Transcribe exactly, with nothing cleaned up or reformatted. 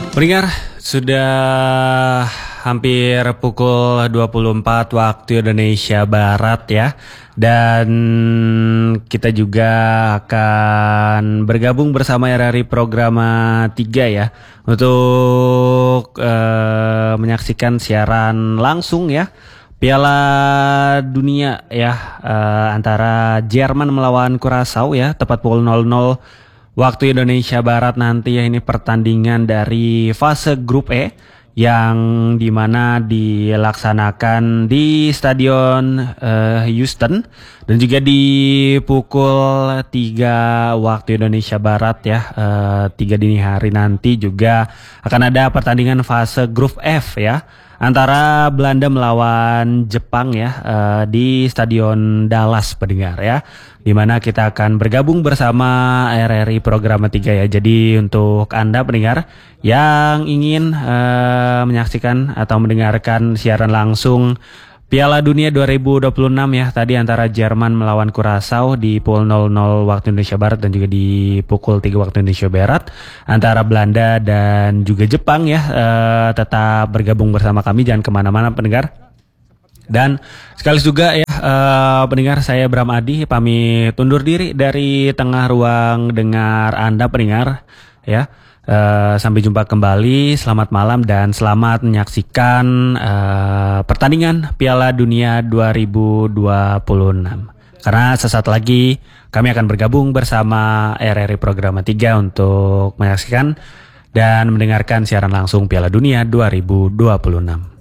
Pendengar, sudah hampir pukul dua puluh empat waktu Indonesia Barat ya. Dan kita juga akan bergabung bersama R R I Programa tiga ya, untuk uh, menyaksikan siaran langsung ya Piala Dunia ya, uh, antara Jerman melawan Kurasau ya, tepat pukul nol nol waktu Indonesia Barat nanti ya. Ini pertandingan dari fase grup E yang dimana dilaksanakan di Stadion uh, Houston, dan juga di pukul tiga waktu Indonesia Barat ya, uh, tiga dini hari nanti juga akan ada pertandingan fase grup F ya, antara Belanda melawan Jepang ya, uh, di Stadion Dallas pendengar ya, dimana kita akan bergabung bersama R R I Programa tiga ya. Jadi untuk Anda pendengar yang ingin uh, menyaksikan atau mendengarkan siaran langsung Piala Dunia dua ribu dua puluh enam ya, tadi antara Jerman melawan Kurasau di pukul nol nol waktu Indonesia Barat, dan juga di pukul tiga waktu Indonesia Barat antara Belanda dan juga Jepang ya, uh, tetap bergabung bersama kami, jangan kemana-mana pendengar. Dan sekali juga ya uh, pendengar, saya Bram Adi pamit undur diri dari tengah ruang dengar Anda pendengar ya. Uh, sampai jumpa kembali, selamat malam dan selamat menyaksikan uh, pertandingan Piala Dunia dua ribu dua puluh enam. Karena sesaat lagi kami akan bergabung bersama R R I Programa tiga untuk menyaksikan dan mendengarkan siaran langsung Piala Dunia dua ribu dua puluh enam.